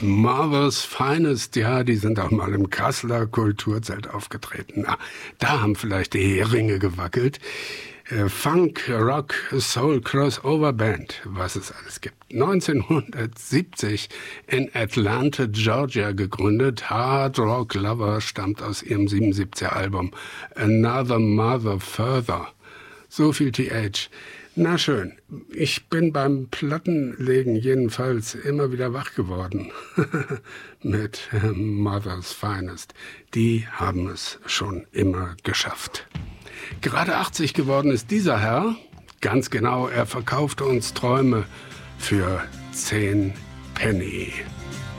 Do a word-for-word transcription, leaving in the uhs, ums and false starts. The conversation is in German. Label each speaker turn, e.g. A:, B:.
A: Mother's Finest, ja, die sind auch mal im Kasseler Kulturzelt aufgetreten. Na, da haben vielleicht die Heringe gewackelt. Funk, Rock, Soul, Crossover Band, was es alles gibt. neunzehnhundertsiebzig in Atlanta, Georgia gegründet. Hard Rock Lover stammt aus ihrem siebenundsiebziger Album Another Mother Further. So viel T H. Na schön, ich bin beim Plattenlegen jedenfalls immer wieder wach geworden mit Mother's Finest. Die haben es schon immer geschafft. Gerade achtzig geworden ist dieser Herr. Ganz genau, er verkaufte uns Träume für zehn Penny.